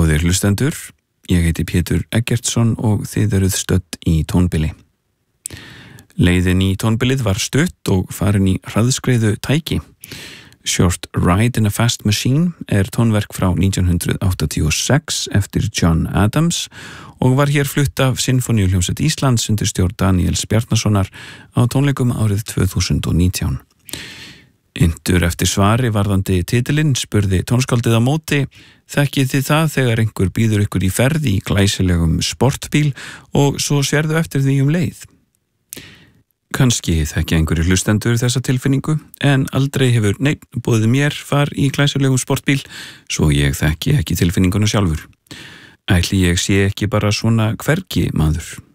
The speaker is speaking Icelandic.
Góðir hlustendur, ég heiti Pétur Eggertsson og þið eruð stödd í tónbili. Leiðin í tónbilið var stutt og farin í hraðskreiðu tæki. Short Ride in a Fast Machine tónverk frá 1986 eftir John Adams og var hér flutt af Sinfóníuhljómsveit Íslands undir stjórn Daníels Bjarnasonar á tónleikum árið 2019. Inntur eftir svari varðandi titilinn spurði tónskáldið á móti: þekkið þið það þegar einhver býður ykkur í ferð í glæsilegum sportbíl og svo sérðu eftir því leið? Kannski þekki einhverju hlustendur þessa tilfinningu, en aldrei hefur boðið mér far í glæsilegum sportbíl, svo ég þekki ekki tilfinninguna sjálfur. Ætli ég sé ekki bara svona hvergi maður.